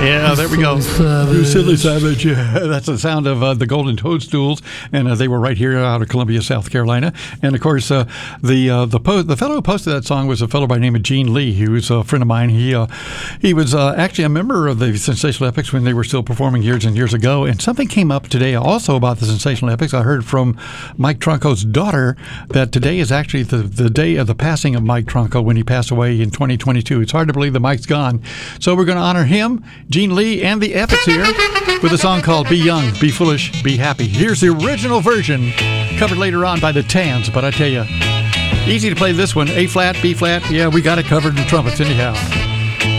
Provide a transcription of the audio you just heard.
Yeah, there we go. You silly savage. Yeah, that's the sound of the Golden Toadstools, and they were right here out of Columbia, South Carolina. And of course, the fellow who posted that song was a fellow by the name of Gene Lee. He was a friend of mine. He was actually a member of the Sensational Epics when they were still performing years and years ago. And something came up today also about the Sensational Epics. I heard from Mike Tronco's daughter that today is actually the day of the passing of Mike Tronco when he passed away in 2022. It's hard to believe that Mike's gone. So we're going to honor him, Gene Lee, and the Epics here with a song called Be Young, Be Foolish, Be Happy. Here's the original version, covered later on by the Tans, but I tell you, easy to play this one. A flat, B flat, yeah, we got it covered in trumpets anyhow.